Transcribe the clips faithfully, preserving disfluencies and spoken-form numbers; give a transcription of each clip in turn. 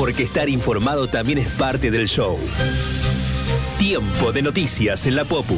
porque estar informado también es parte del show. Tiempo de noticias en la Popu.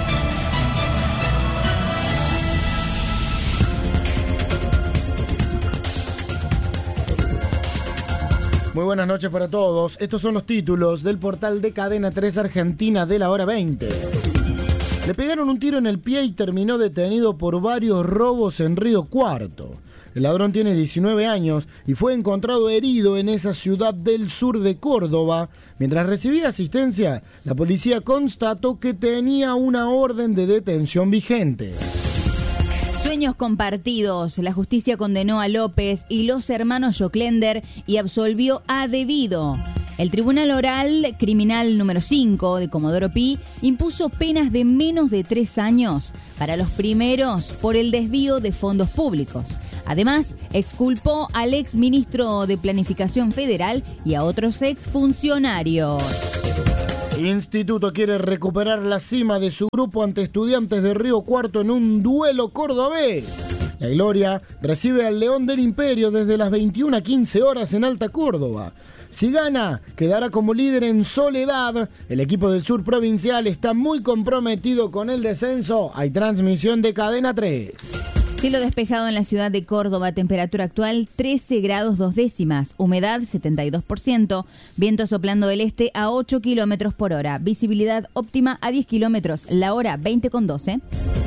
Muy buenas noches para todos. Estos son los títulos del portal de Cadena tres Argentina de la hora veinte. Le pegaron un tiro en el pie y terminó detenido por varios robos en Río Cuarto. El ladrón tiene diecinueve años y fue encontrado herido en esa ciudad del sur de Córdoba. Mientras recibía asistencia, la policía constató que tenía una orden de detención vigente. Sueños compartidos. La justicia condenó a López y los hermanos Joclender y absolvió a Devido. El Tribunal Oral Criminal número cinco de Comodoro Pi impuso penas de menos de tres años para los primeros por el desvío de fondos públicos. Además, exculpó al ex ministro de Planificación Federal y a otros exfuncionarios. Instituto quiere recuperar la cima de su grupo ante Estudiantes de Río Cuarto en un duelo cordobés. La Gloria recibe al León del Imperio desde las veintiuna a quince horas en Alta Córdoba. Si gana, quedará como líder en Soledad. El equipo del sur provincial está muy comprometido con el descenso. Hay transmisión de Cadena tres. Cielo despejado en la ciudad de Córdoba, temperatura actual trece grados dos décimas, humedad setenta y dos por ciento, viento soplando del este a ocho kilómetros por hora, visibilidad óptima a diez kilómetros, la hora veinte con doce.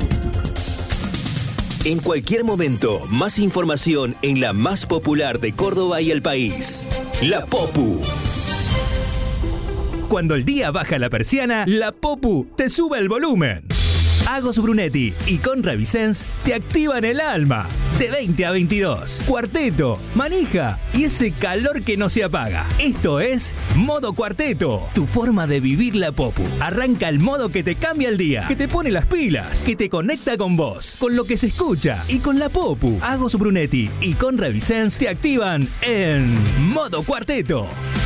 En cualquier momento, más información en la más popular de Córdoba y el país. La Popu. Cuando el día baja la persiana, la Popu te sube el volumen. Agos Brunetti y Conra Vicens te activan el alma. De veinte a veintidós. Cuarteto, manija y ese calor que no se apaga. Esto es Modo Cuarteto, tu forma de vivir la Popu. Arranca el modo que te cambia el día, que te pone las pilas, que te conecta con vos, con lo que se escucha y con la Popu. Agos Brunetti y Conra Vicens te activan en Modo Cuarteto.